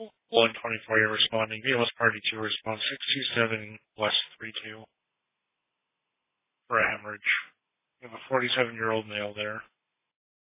124, you're responding. BLS Party 2 response 627 West 32 for a hemorrhage. You have a 47-year-old male there.